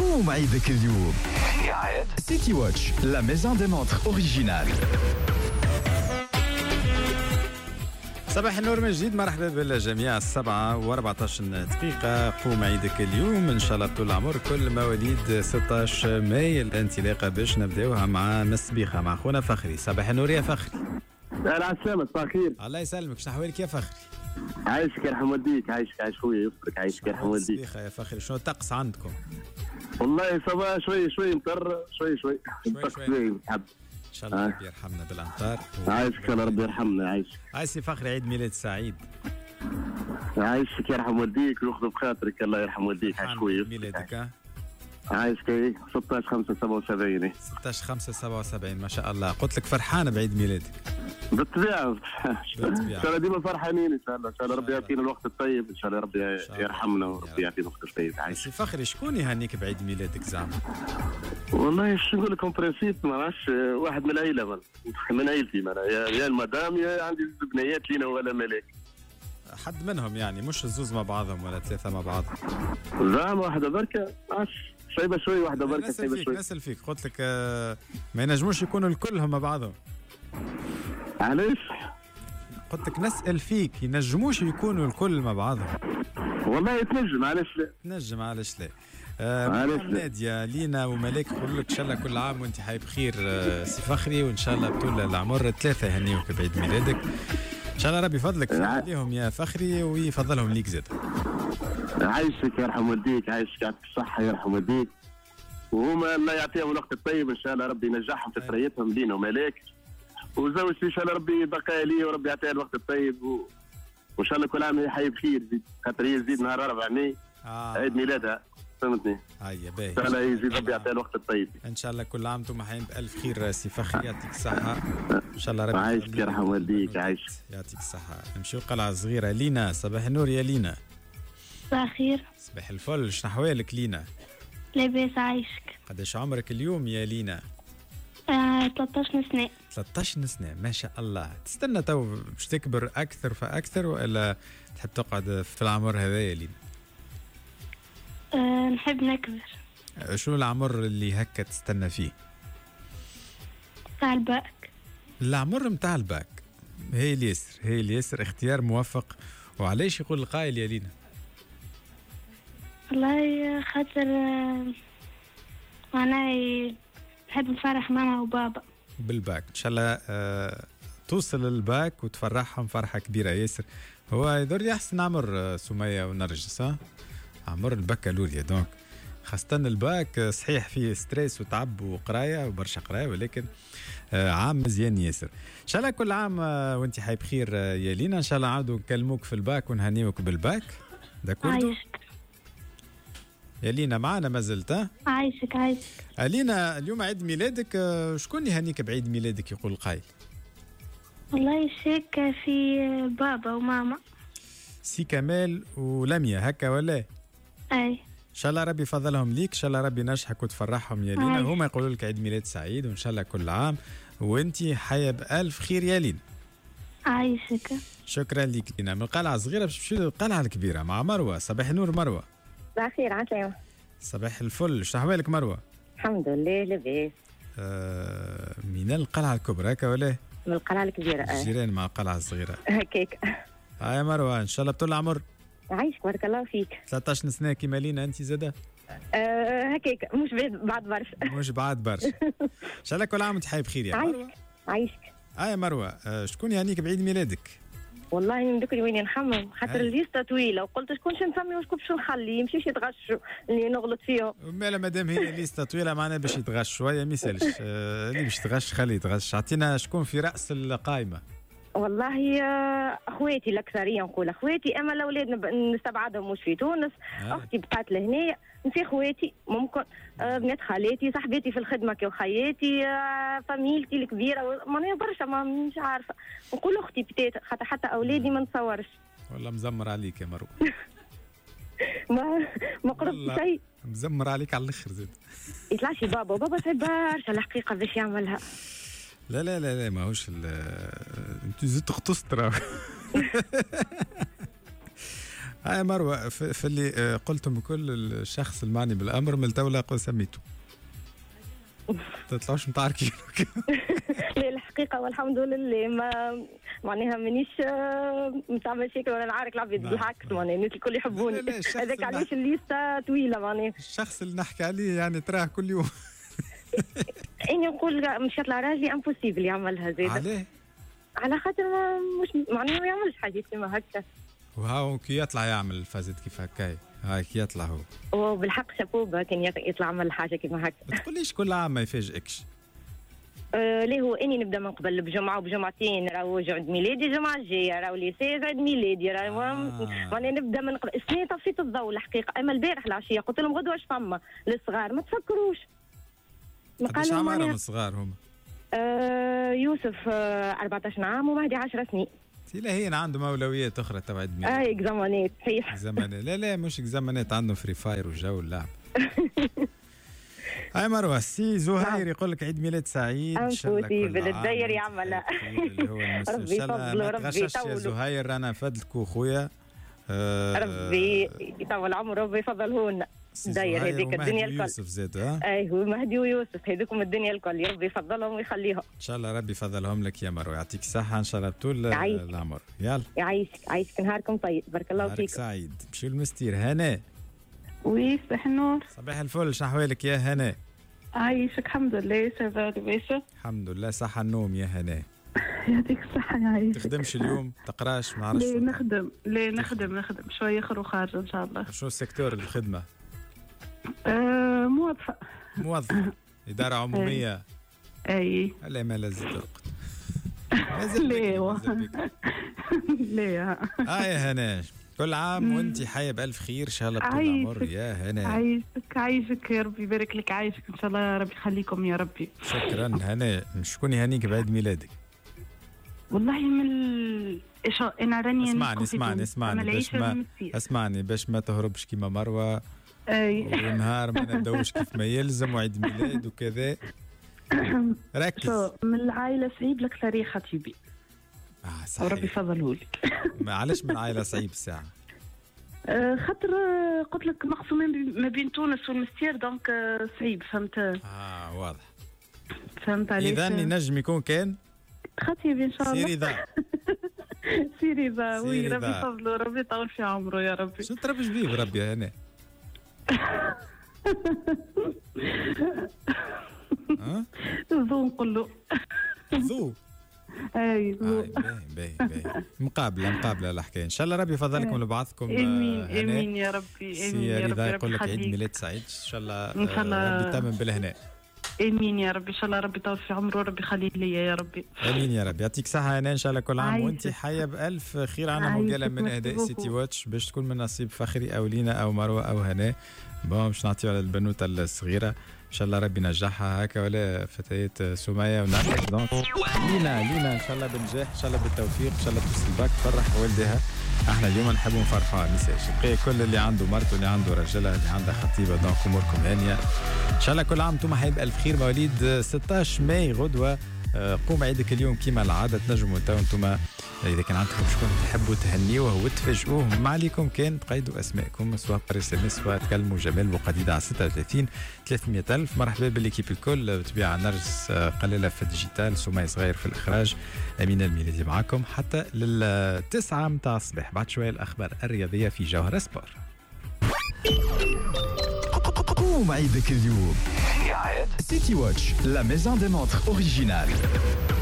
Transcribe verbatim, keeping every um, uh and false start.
قوم عيدك اليوم. سيتي واتش لا ميزون دي مونتر اوريجينال. صباح النور من جديد، مرحبا بالجميع. السبعة وأربعة دقيقة، قوم عيدك اليوم إن شاء الله طول العمر. كل مواليد ستة عشر ماي الانطلاقة باش نبداوها مع مسبيخة مع خونا فخري. صباح النور يا فخري. اهلا على السلامة، صباح الخير. الله يسلمك، شنو احوالك يا فخري؟ عايشك يرحم والديك، عايشك عايش خويا يفطرك، عايشك يرحم والديك. مسبيخة يا فخري، شنو الطقس عندكم؟ والله صباح شوي شوي مطر، شوي شوي شوي شوي. شوي حب. ان شاء الله ربي يرحمنا بالامطار. عايشك ان شاء الله ربي يرحمنا. عايشك عايسي فخري، عيد ميلاد سعيد. عايشك يرحم والديك وياخذ بخاطرك، الله يرحم والديك. عايش خويا ميلادك. عايشك ستة عشر خمسة سبعة وسبعين. ستة عشر خمسة سبعة وسبعين ما شاء الله. قلت لك فرحانة بعيد ميلادك. بالطبيعة بالطبيعة. ان شاء الله ديما فرحانين ان شاء الله. ان شاء الله ربي يعطينا الوقت الطيب، ان شاء الله ربي يرحمنا وربي يعطينا الوقت الطيب. عايش سي فخري، شكون يهنيك بعيد ميلادك زعما؟ والله شو نقول لكم، برينسيپ ما نعرفش، واحد من العائله من, من عائلتي انا، يا يا المدام يا عندي زوج بنيات لينا ولا ملاك. حد منهم يعني، مش الزوز مع بعضهم ولا ثلاثة مع بعض؟ زعما واحدة بركة، ما نعرفش، شايبة شوي واحدة بركة شايبة فيك شوي. نسأل فيك، قلت لك آه ما ينجموش يكونوا الكلهم مع بعضهم. علاش؟ قلت لك نسأل فيك، ينجموش يكونوا الكل مع بعضهم. والله تنجم، علاش لا؟ تنجم، علاش لا؟ آه علاش لا؟ نادية لينا وملاك يقول لك ان شاء الله كل عام وانت حي بخير آه سي فخري، وان شاء الله بطول العمر ثلاثة يهنيوك بعيد ميلادك. ان شاء الله ربي يفضلك عليهم يا فخري ويفضلهم ليك زاد. عايشك يرحم والديك، عايشك يعطيك الصحة يرحم والديك، وهما الله يعطيهم الوقت الطيب ان شاء الله ربي ينجحهم في ثريتهم لينا وملاك، وزوجتي ان شاء الله ربي يبقى لي وربي يعطيها الوقت الطيب، و... وان شاء الله كل عام حي بخير، خاطر هي زيد نهار أربعة ماي آه. عيد ميلادها، فهمتني؟ هيا باهي. ان شاء الله يزيد ربي يعطيها الوقت الطيب. ان شاء الله كل عام انتم حيين بالف خير سي فخري، يعطيك الصحة. ان شاء الله ربي عايشك يرحم والديك. عايش يعطيك الصحة. نمشيو قلعة صغيرة. لينا، صباح النور يا لينا. صباح الخير. صباح الفل، شنو احوالك لينا؟ لاباس، عايشك. قداش عمرك اليوم يا لينا؟ آه، ثلاثة عشر سنة. ثلاثة عشر سنة ما شاء الله. تستنى تو باش تكبر أكثر فأكثر ولا تحب تقعد في العمر هذا يا لينا؟ آه، نحب نكبر. شنو العمر اللي هكا تستنى فيه؟ تاع الباك. العمر متاع الباك. هي اليسر، هي اليسر، اختيار موفق. وعلاش يقول القائل يا لينا؟ والله خاطر آه، معناها نحب نفرح ماما وبابا بالباك. ان شاء الله آه توصل الباك وتفرحهم فرحه كبيره ياسر. هو يدور لي احسن عمر آه سميه ونرجس، ها عمر البكالوريا. دونك خاصه الباك صحيح فيه ستريس وتعب وقرايه وبرشا قرايه، ولكن آه عام مزيان ياسر. ان شاء الله كل عام آه وانت حي بخير آه يا لينا. ان شاء الله نعاودوا نكلموك في الباك ونهنيوك بالباك. داكوردو عايشك يا لينا، معنا ما زلت. ها عايشك عايشك. لينا اليوم عيد ميلادك، شكون يهنيك بعيد ميلادك يقول القايل؟ والله الشك في بابا وماما. سي كمال ولميا هكا ولا؟ اي ان شاء الله ربي يفضلهم ليك، ان شاء الله ربي ينجحك وتفرحهم يا لينا. هما يقولوا لك عيد ميلاد سعيد وان شاء الله كل عام وانت حيه بالف خير يا لينا. عايشك. شكرا لك لينا. من القلعه الصغيره باش نمشيو للقلعه الكبيره مع مروه. صباح النور مروه. صباح الخير عسلامة. صباح الفل، شنو احوالك مروه؟ الحمد لله لاباس. آه من القلعه الكبرى هكا ولا؟ من القلعة الكبيرة. اه جيران مع القلعه الصغيره. هكاك. هاي مروه، ان شاء الله بطول العمر. عايشك بارك الله فيك. ثلاثة عشر سنه كيما لينا انت زاده؟ آه هكاك، مش بعد برشا. مش بعد برشا. ان شاء الله كل عام وانت حي بخير يا مروه. عايشك عايشك. اه يا مروه، آه شكون يهنيك بعيد ميلادك؟ والله من ذكري وين نخمم، خاطر الليسته طويله وقلت شكون باش نسمي وشكون باش نخلي، يمشيش يتغشوا اللي نغلط فيهم. مالا مادام هي ليسته طويله معناها باش يتغش شويه ما يسالش. آه اللي باش يتغش خليه يتغش. اعطينا شكون في راس القائمه. والله اخواتي الاكثريه، نقول اخواتي، اما الاولاد نستبعدهم مش في تونس. آه. اختي بقات لهنا، نسي اخواتي ممكن آه بنات خالاتي، صاحباتي في الخدمه كي وخياتي، آه فاميلتي الكبيره، ماني برشا ما مش عارفه. نقول اختي بتات، خاطر حتى اولادي ما نتصورش. والله مزمر عليك يا مروه. ما ما قربت شيء. مزمر عليك على الاخر زاد. يطلعش بابا وبابا صعيب برشا الحقيقه باش يعملها. لا لا لا لا ماهوش انت زدت اختص ترى. هاي مروه في, في اللي قلتم كل الشخص المعني بالامر من الدوله قل سميته تطلعوش متعاركين. لا الحقيقه والحمد لله ما معناها مانيش نتاع مشاكل ولا نعارك العباد، بالعكس معناها الناس الكل يحبوني، هذاك علاش الليسته طويله معناها. الشخص اللي نحكي عليه يعني تراه كل يوم. اني نقول مشات لراجلي امبوسيبل يعملها زيد. عليه؟ على خاطر ما مش معناها ما يعملش حاجات كيما هكا. وهاو كي يطلع يعمل فازت كيف هكاي، هاي كي يطلع هو. وبالحق شابوبا كان يطلع يعمل حاجه كيما هكا. ما تقوليش كل عام ما يفاجئكش. أه ليه هو اني نبدا من قبل بجمعه وبجمعتين راهو عيد ميلادي الجمعه الجايه راهو ليسيز عيد ميلادي راهو آه. وانا نبدا من قبل السنه طفيت الضوء الحقيقه. اما البارح العشيه قلت لهم غدوه اش فما للصغار ما تفكروش. ما قالوا عمرهم الصغار هما؟ أه يوسف أه أربعة عشر عام ومهدي عشر سنين. تلاهين عندهم اولويات اخرى تبع عيد ميلاد. اي اكزامانات صحيح. اكزامانات لا لا مش اكزامانات، عندهم فري فاير وجو اللعب. هاي مروه سي زهير يقول لك عيد ميلاد سعيد. انفوتي بالداير يعملها. ربي يفضلوا ربي يطول. يا زهير رانا فضلكوا خويا. أه ربي يطول عمره ربي يفضله لنا. داير هذيك الدنيا الكل. يوسف زاد ها؟ اي هو مهدي ويوسف هذوكم الدنيا الكل، ربي يفضلهم ويخليهم. ان شاء الله ربي يفضلهم لك يا مروه، يعطيك الصحه ان شاء الله طول العمر. يلا يعيشك يعيشك نهاركم طيب بارك الله فيك. سعيد. مشيو المستير هنا. وي صباح النور. صباح الفل، شنو احوالك يا هنا؟ عايشك الحمد لله سافا لاباس. الحمد لله صحة النوم يا هنا. يعطيك الصحة يا عايشك. تخدمش اليوم؟ تقراش ما عرفتش؟ لا نخدم لا نخدم نخدم شوية خير وخارج إن شاء الله. شنو السيكتور الخدمة؟ آه موظفة. موظفة إدارة عمومية. أي. لا ما لازم ترقد. لا لا. آه يا هنا كل عام وانت حية بألف خير ان شاء الله طول العمر يا هنا. عايشك عايشك يا ربي يبارك لك، عايشك ان شاء الله يا ربي يخليكم يا ربي. شكرا هنا. شكون يهنيك بعيد ميلادك؟ والله من ال... إيش انا راني اسمعني اسمعني اسمعني باش ما اسمعني باش ما تهربش كيما مروه. اي ونهار ما نبداوش كيف ما يلزم وعيد ميلاد وكذا. ركز. من العائله صعيب لك تاريخ خطيبي. اه صحيح. ربي يفضله لك. معلش من عائله صعيب الساعه. أه خاطر قلت لك مقسومين ما بين تونس والمستير دونك صعيب فهمت. اه واضح. فهمت عليك. اذا ينجم يكون كان خطيبي ان شاء الله. سيري ذا. سيري ذا وي ربي يفضله ربي يطول في عمره يا ربي. شو تربش بيه بربي هنا؟ ها؟ ذو نقول له. ذو. اي ذو. باهي باهي باهي. مقابله مقابله الحكايه ان شاء الله ربي يفضلكم لبعضكم. امين امين يا ربي امين يا ربي. يقول لك عيد ميلاد سعيد ان شاء الله. ان شاء الله ربي يتمم بالهناء. امين يا ربي ان شاء الله ربي يطول في عمره ربي يخليه ليا يا ربي. امين يا رب. يعطيك صحه هنا ان شاء الله كل عام وانت حيه بالف خير. عنا مقاله من اهداء سيتي واتش باش تكون من نصيب فخري او لينا او مروه او هنا. بون باش نعطيو على البنوته الصغيره ان شاء الله ربي ينجحها هكا ولا فتيات سميه ونعرف دونك لينا لينا ان شاء الله بالنجاح ان شاء الله بالتوفيق ان شاء الله توصل باك تفرح والدها. احنا اليوم نحبوا نفرحوا ميساج بقي كل اللي عنده مرته اللي عنده رجلها اللي عندها خطيبه دونك اموركم هانيه ان شاء الله كل عام انتم حي بالف خير. مواليد ستة عشر ماي غدوه قوم عيدك اليوم كيما العاده تنجموا انتم انتم اذا كان عندكم شكون تحبوا تهنيوه وتفاجئوه ما عليكم كان تقيدوا اسماءكم سواء برسمي سواء تكلموا جمال بوقديده على ستة وثلاثين ثلاثمية ألف. مرحبا بالليكيب الكل بطبيعه نرجس قليله في الديجيتال سمية صغير في الاخراج امين الميلادي معاكم حتى للتسعة متاع الصباح. بعد شويه الاخبار الرياضيه في جوهر سبور. قوم عيدك اليوم. سيتي واتش لا ميزون دي مونتر اوريجينال.